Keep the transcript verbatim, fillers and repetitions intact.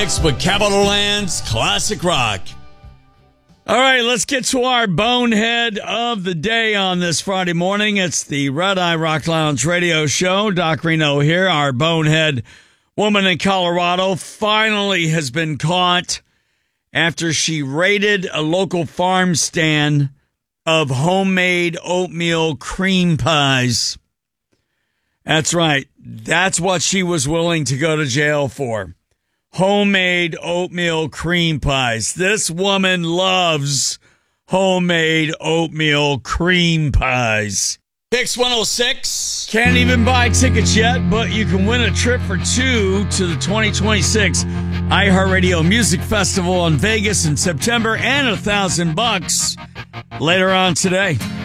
With Capital Land's Classic Rock. All right, let's get to our bonehead of the day on this Friday morning. It's the Red Eye Rock Lounge radio show. Doc Reno here. Our bonehead woman in Colorado finally has been caught after she raided a local farm stand of homemade oatmeal cream pies. That's right. That's what she was willing to go to jail for. Homemade oatmeal cream pies. This woman loves homemade oatmeal cream pies. Pix one oh six. Can't even buy tickets yet, but you can win a trip for two to the twenty twenty-six iHeartRadio Music Festival in Vegas in September and a thousand bucks later on today.